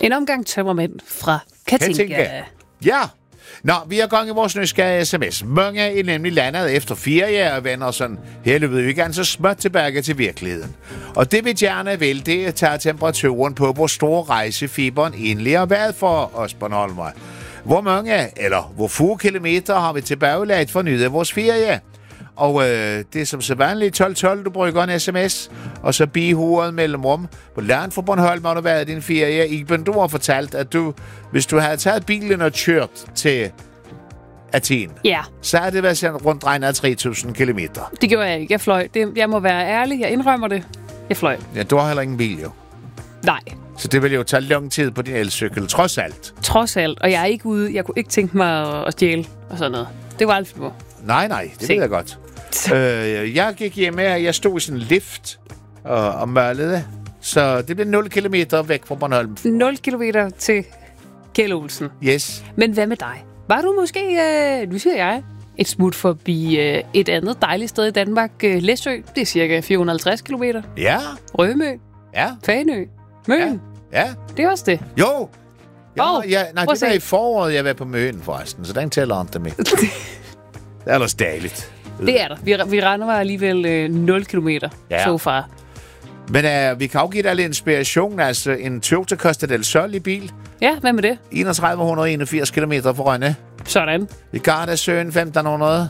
En omgang tømmermænd fra Katinka. Ja. Nå, vi er gang i vores nysgerrige sms. Mange er nemlig landet efter ferie og vender sådan hele weekenden så småt tilbage til virkeligheden. Og det vi gerne vil, det er at tage temperaturen på, hvor stor rejsefiberen egentlig har været for os Bornholmer. Hvor mange, eller hvor få kilometer har vi tilbagelagt for nyt af vores ferie? Og det er som sædvanligt 1212, du bruger en sms, og så bihovedet mellemrum. På land for Bornholm har du været i din ferie. Iben, du har fortalt, at hvis du havde taget bilen og kørt til Athen, så havde det været sådan rundt regnet 3.000 kilometer. Det gjorde jeg ikke. Jeg fløj. Jeg må være ærlig. Jeg indrømmer det. Jeg fløj. Ja, du har heller ingen bil, jo. Nej. Så det vil jo tage lang tid på din elcykel, trods alt. Trods alt. Og jeg er ikke ude. Jeg kunne ikke tænke mig at stjæle og sådan noget. Det var alt for. Nej, det ved jeg godt. Jeg gik hjem med, jeg stod i sådan en lift og malede. Så det blev 0 kilometer væk fra Bornholm. 0 kilometer til Kjeld Olsen. Yes. Men hvad med dig? Var du måske, nu siger jeg, et smut forbi et andet dejligt sted i Danmark, Læsø? Det er cirka 450 kilometer. Ja. Rømø. Ja. Fanø. Møn. Ja. Det er også det. Jo. Det var i foråret, jeg var på Møn forresten, så den tæller ikke med. Det er ellers dejligt. Det er der. Vi render alligevel 0 kilometer so far. Men vi kan jo give dig lidt inspiration. Altså en Toyota Costa del Sol i bil. Ja, hvad med det? 3181 kilometer fra Rønne. Sådan. I Gardasøen 1500.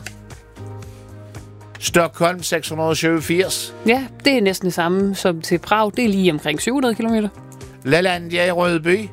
Stockholm 687. Ja, det er næsten det samme som til Prag. Det er lige omkring 700 kilometer. LaLandia i Rødby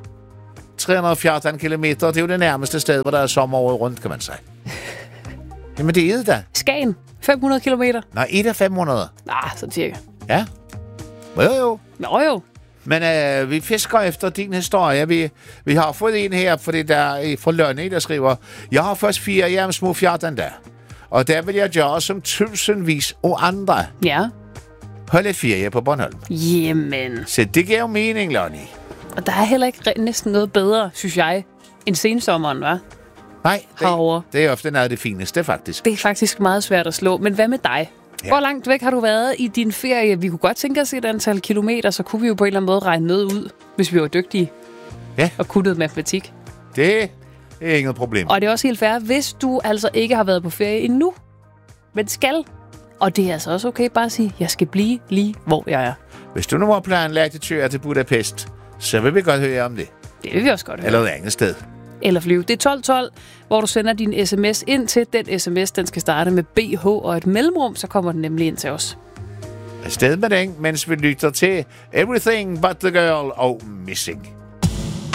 314 kilometer. Det er jo det nærmeste sted, hvor der er sommeråret rundt, kan man sige. Jamen, det er det da. Skagen 500 kilometer. Nej, 1 af 500. Så cirka. Ja. Jo. Jo. Men vi fisker efter din historie. Vi har fået en her, fordi der er fra Lønne, der skriver, jeg har først 4 hjem små 14 der. Og der vil jeg gøre som tusindvis af andre. Ja. Hold lidt ferie på Bornholm. Jamen. Så det giver jo mening, Lonnie. Og der er heller ikke næsten noget bedre, synes jeg, end sensommeren, hva'? Nej, herovre. Det er ofte noget af det fineste, faktisk. Det er faktisk meget svært at slå. Men hvad med dig? Ja. Hvor langt væk har du været i din ferie? Vi kunne godt tænke os et antal kilometer, så kunne vi jo på en eller anden måde regne noget ud, hvis vi var dygtige. Ja. Og kuttede matematik. Det er inget problem. Og det er også helt fair, hvis du altså ikke har været på ferie endnu, men skal. Og det er altså også okay bare at sige, jeg skal blive lige, hvor jeg er. Hvis du nu har planlagt et tur til Budapest, så vil vi godt høre om det. Det vil vi også godt høre. Eller et andet sted. Eller flyve. Det er 1212, hvor du sender din sms ind til. Den sms, den skal starte med BH og et mellemrum, så kommer den nemlig ind til os. Afsted med den, mens vi lytter til Everything But The Girl og Missing.